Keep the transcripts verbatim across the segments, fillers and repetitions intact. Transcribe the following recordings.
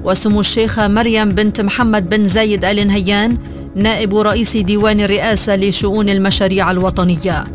وسمو الشيخة مريم بنت محمد بن زايد آل نهيان نائب رئيس ديوان الرئاسة لشؤون المشاريع الوطنية.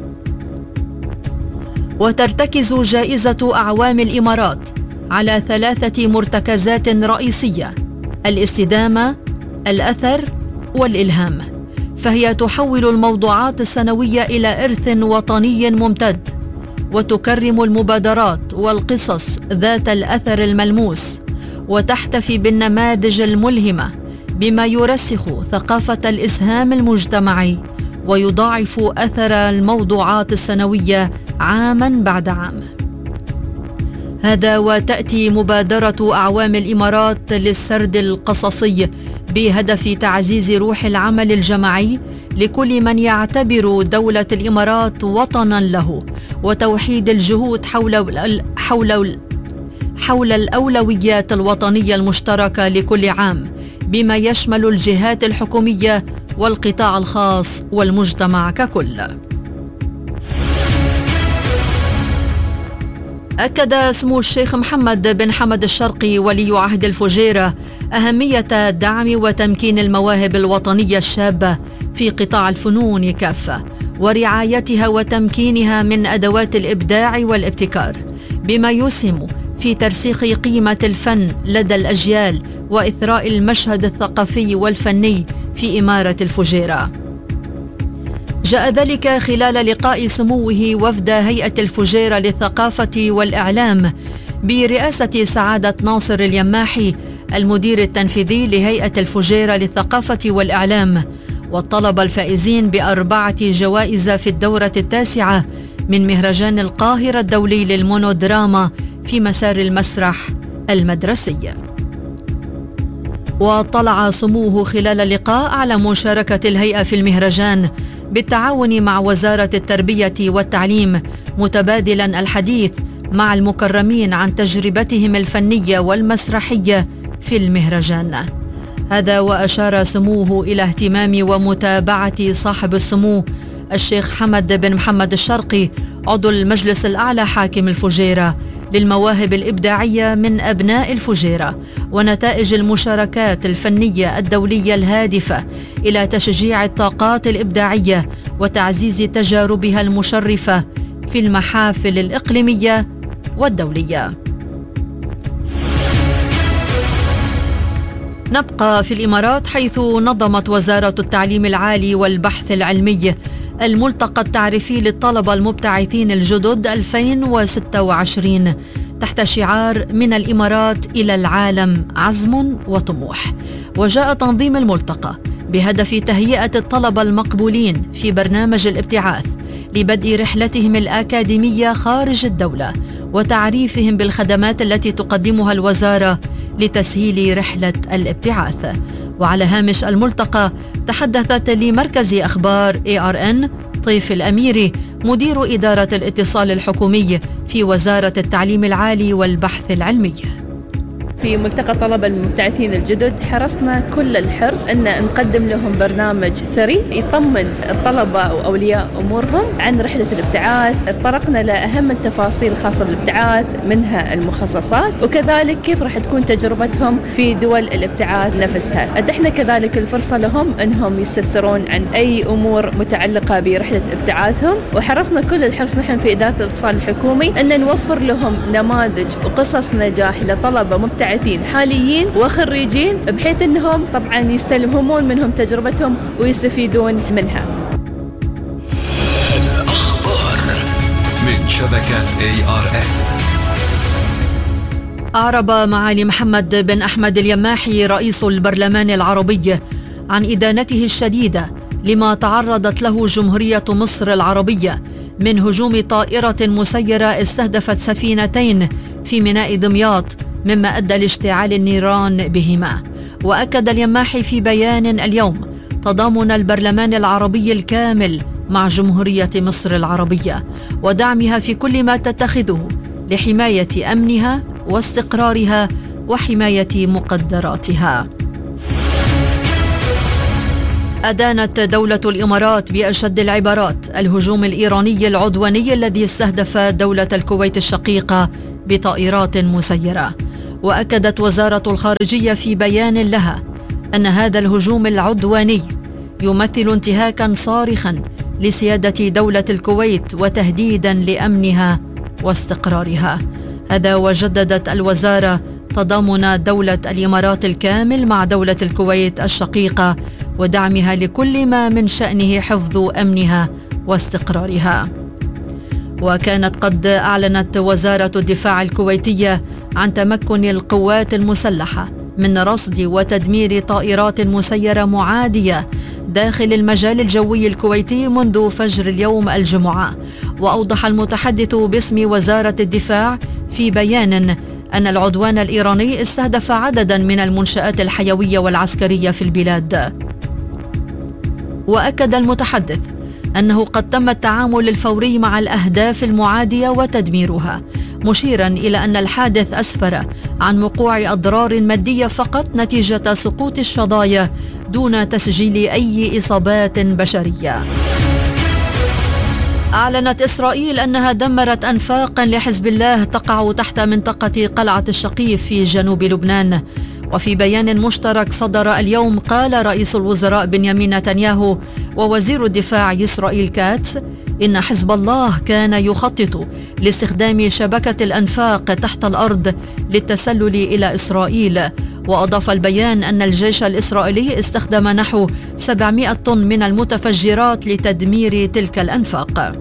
وترتكز جائزة أعوام الإمارات على ثلاثة مرتكزات رئيسية: الاستدامة، الأثر، والإلهام، فهي تحول الموضوعات السنوية إلى إرث وطني ممتد، وتكرم المبادرات والقصص ذات الأثر الملموس، وتحتفي بالنماذج الملهمة بما يرسخ ثقافة الإسهام المجتمعي ويضاعف أثر الموضوعات السنوية عاماً بعد عام. هذا وتأتي مبادرة أعوام الإمارات للسرد القصصي بهدف تعزيز روح العمل الجماعي لكل من يعتبر دولة الإمارات وطناً له، وتوحيد الجهود حول حول حول الأولويات الوطنية المشتركة لكل عام، بما يشمل الجهات الحكومية والقطاع الخاص والمجتمع ككل. أكد سمو الشيخ محمد بن حمد الشرقي ولي عهد الفجيرة أهمية دعم وتمكين المواهب الوطنية الشابة في قطاع الفنون كافة، ورعايتها وتمكينها من أدوات الإبداع والابتكار، بما يسهم في ترسيخ قيمة الفن لدى الأجيال وإثراء المشهد الثقافي والفني في إمارة الفجيرة. جاء ذلك خلال لقاء سموه وفد هيئة الفجيرة للثقافة والإعلام برئاسة سعادة ناصر اليماحي المدير التنفيذي لهيئة الفجيرة للثقافة والإعلام، والطلبة الفائزين بأربعة جوائز في الدورة التاسعة من مهرجان القاهرة الدولي للمونودراما في مسار المسرح المدرسي. واطلع سموه خلال اللقاء على مشاركة الهيئة في المهرجان بالتعاون مع وزارة التربية والتعليم، متبادلا الحديث مع المكرمين عن تجربتهم الفنية والمسرحية في المهرجان. هذا وأشار سموه إلى اهتمام ومتابعة صاحب السمو الشيخ حمد بن محمد الشرقي عضو المجلس الأعلى حاكم الفجيرة للمواهب الإبداعية من أبناء الفجيرة، ونتائج المشاركات الفنية الدولية الهادفة إلى تشجيع الطاقات الإبداعية وتعزيز تجاربها المشرفة في المحافل الإقليمية والدولية. نبقى في الإمارات، حيث نظمت وزارة التعليم العالي والبحث العلمي الملتقى التعريفي للطلبة المبتعثين الجدد ألفين وستة وعشرين تحت شعار من الإمارات إلى العالم عزم وطموح. وجاء تنظيم الملتقى بهدف تهيئة الطلبة المقبولين في برنامج الابتعاث لبدء رحلتهم الأكاديمية خارج الدولة، وتعريفهم بالخدمات التي تقدمها الوزارة لتسهيل رحلة الابتعاث. وعلى هامش الملتقى تحدثت لمركز أخبار إيه آر إن طيف الأميري مدير إدارة الاتصال الحكومي في وزارة التعليم العالي والبحث العلمي. في ملتقى طلبة المبتعثين الجدد حرصنا كل الحرص أن نقدم لهم برنامج ثري يطمن الطلبة وأولياء أمورهم عن رحلة الابتعاث. اتطرقنا لأهم التفاصيل الخاصة بالابتعاث، منها المخصصات، وكذلك كيف راح تكون تجربتهم في دول الابتعاث نفسها. أتحنا كذلك الفرصة لهم أنهم يستفسرون عن أي أمور متعلقة برحلة ابتعاثهم، وحرصنا كل الحرص نحن في إدارة الاتصال الحكومي أن نوفر لهم نماذج وقصص نجاح لطلبة مبتعثين حاليين وخريجين، بحيث أنهم طبعا يستلهمون منهم تجربتهم ويستفيدون منها. الأخبار من شبكة إيه آر إن. أعرب معالي محمد بن أحمد اليماحي رئيس البرلمان العربي عن إدانته الشديدة لما تعرضت له جمهورية مصر العربية من هجوم طائرة مسيرة استهدفت سفينتين في ميناء دمياط، مما أدى لاشتعال النيران بهما. وأكد اليماحي في بيان اليوم تضامن البرلمان العربي الكامل مع جمهورية مصر العربية ودعمها في كل ما تتخذه لحماية أمنها واستقرارها وحماية مقدراتها. أدانت دولة الإمارات بأشد العبارات الهجوم الإيراني العدواني الذي استهدف دولة الكويت الشقيقة بطائرات مسيرة. وأكدت وزارة الخارجية في بيان لها أن هذا الهجوم العدواني يمثل انتهاكا صارخا لسيادة دولة الكويت وتهديدا لأمنها واستقرارها. هذا وجددت الوزارة تضامن دولة الإمارات الكامل مع دولة الكويت الشقيقة ودعمها لكل ما من شأنه حفظ أمنها واستقرارها. وكانت قد أعلنت وزارة الدفاع الكويتية عن تمكن القوات المسلحة من رصد وتدمير طائرات مسيرة معادية داخل المجال الجوي الكويتي منذ فجر اليوم الجمعة. وأوضح المتحدث باسم وزارة الدفاع في بيان أن العدوان الإيراني استهدف عددا من المنشآت الحيوية والعسكرية في البلاد. وأكد المتحدث أنه قد تم التعامل الفوري مع الأهداف المعادية وتدميرها، مشيرا إلى أن الحادث أسفر عن وقوع أضرار مادية فقط نتيجة سقوط الشظايا دون تسجيل أي إصابات بشرية. أعلنت إسرائيل أنها دمرت أنفاقا لحزب الله تقع تحت منطقة قلعة الشقيف في جنوب لبنان. وفي بيان مشترك صدر اليوم قال رئيس الوزراء بنيامين نتنياهو ووزير الدفاع إسرائيل كاتس إن حزب الله كان يخطط لاستخدام شبكة الأنفاق تحت الأرض للتسلل إلى إسرائيل. وأضاف البيان أن الجيش الإسرائيلي استخدم نحو سبعمائة طن من المتفجرات لتدمير تلك الأنفاق.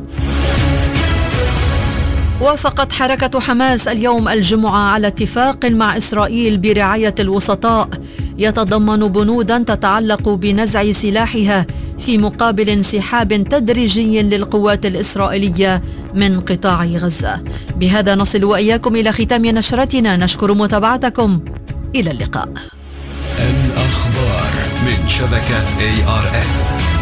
وافقت حركة حماس اليوم الجمعة على اتفاق مع إسرائيل برعاية الوسطاء يتضمن بنودا تتعلق بنزع سلاحها في مقابل انسحاب تدريجي للقوات الإسرائيلية من قطاع غزة. بهذا نصل وإياكم إلى ختام نشرتنا، نشكر متابعتكم، إلى اللقاء. الأخبار من شبكة إيه آر إن.